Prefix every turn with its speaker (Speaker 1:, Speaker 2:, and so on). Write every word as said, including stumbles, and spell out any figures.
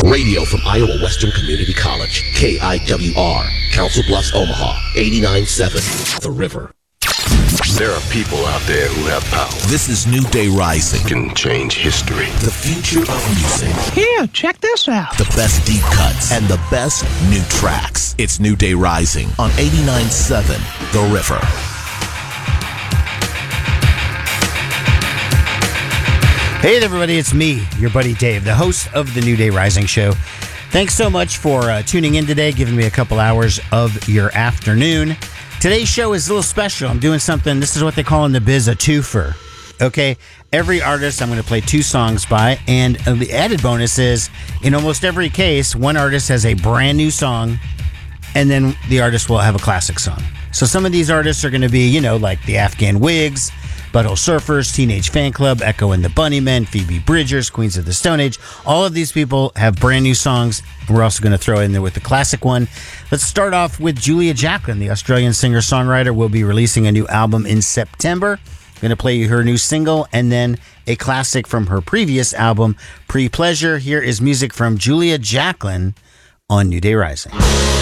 Speaker 1: Radio from Iowa Western Community College, K I W R, Council Bluffs, Omaha, eighty-nine point seven, The River.
Speaker 2: There are people out there who have power.
Speaker 3: This is New Day Rising.
Speaker 2: Can change history.
Speaker 3: The future of music.
Speaker 4: Here, check this out.
Speaker 3: The best deep cuts and the best new tracks. It's New Day Rising on eighty-nine point seven, The River.
Speaker 5: Hey everybody, it's me, your buddy Dave, the host of the New Day Rising Show. Thanks so much for uh, tuning in today, giving me a couple hours of your afternoon. Today's show is a little special. I'm doing something, this is what they call in the biz a twofer. Okay, every artist I'm going to play two songs by, and uh, the added bonus is, in almost every case, one artist has a brand new song, and then the artist will have a classic song. So some of these artists are going to be, you know, like the Afghan Wigs, Butthole Surfers, Teenage Fan Club, Echo and the Bunnymen, Phoebe Bridgers, Queens of the Stone Age. All of these people have brand new songs. We're also going to throw in there with the classic one. Let's start off with Julia Jacklin, the Australian singer-songwriter, will be releasing a new album in September. I'm going to play you her new single and then a classic from her previous album, Pre-Pleasure. Here is music from Julia Jacklin on New Day Rising.